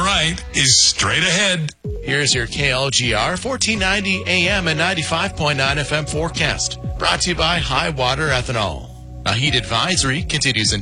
right is straight ahead. Here's your KLGR 1490 AM and 95.9 FM forecast. Brought to you by High Water Ethanol. A heat advisory continues